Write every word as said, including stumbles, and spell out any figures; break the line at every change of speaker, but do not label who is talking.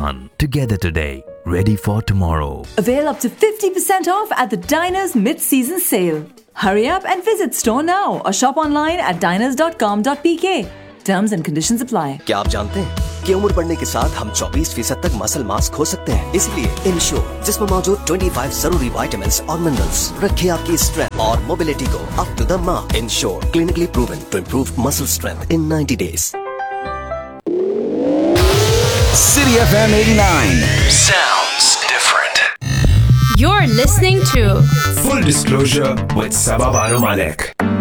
Jahan. Together today, ready for tomorrow.
Avail up to fifty percent off at the Diners mid-season sale. Hurry up and visit store now or shop online at diners dot com dot p k. Terms and conditions apply.
क्या आप जानते हैं कि उम्र बढ़ने के साथ हम चौबीस फीसद तक मसल मास खो सकते हैं? इसलिए इंश्योर जिसमें मौजूद पच्चीस जरूरी विटामिन्स और मिनरल्स रखे आपकी स्ट्रेंथ और मोबिलिटी को up to the mark. Ensure clinically proven to improve muscle strength in ninety days.
City F M eighty-nine sounds different.
You're listening to
Full Disclosure with Sabah Banu Malik.